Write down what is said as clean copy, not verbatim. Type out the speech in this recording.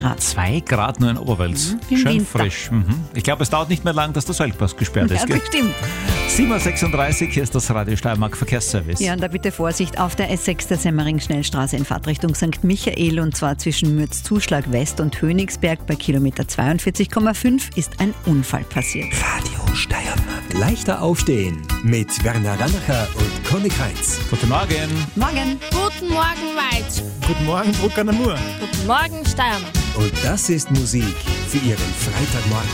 2 Grad nur in Oberwels. Im Schön Winter. frisch. Es glaube, es dauert nicht mehr lang, dass der Seltpass gesperrt ist. Ja, Gell? bestimmt. 7.36 Uhr, hier ist das Radio Steiermark Verkehrsservice. Ja, und da bitte Vorsicht auf der S6 der Semmering-Schnellstraße in Fahrtrichtung St. Michael, und zwar zwischen Mürzzuschlag West und Königsberg bei Kilometer 42,5 ist ein Unfall passiert. Radio Steiermark. Leichter aufstehen mit Werner Rannacher und Conny Kreitz. Guten Morgen. Morgen! Guten Morgen, Weiz. Guten Morgen, Brucker Namur. Guten Morgen, Steiermark. Und das ist Musik für Ihren Freitagmorgen.